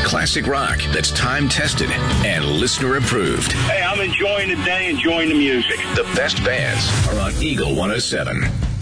Classic rock that's time-tested and listener-approved. Hey, I'm enjoying the day, enjoying the music. The best bands are on Eagle 107.